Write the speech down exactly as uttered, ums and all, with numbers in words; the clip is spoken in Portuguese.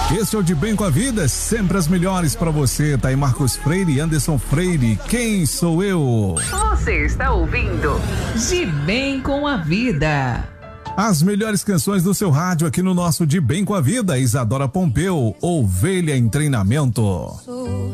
Esse é o De Bem com a Vida, sempre as melhores pra você. Tá aí Marcos Freire e Anderson Freire. Quem sou eu? Você está ouvindo De Bem com a Vida. As melhores canções do seu rádio aqui no nosso De Bem com a Vida. Isadora Pompeu, Ovelha em Treinamento.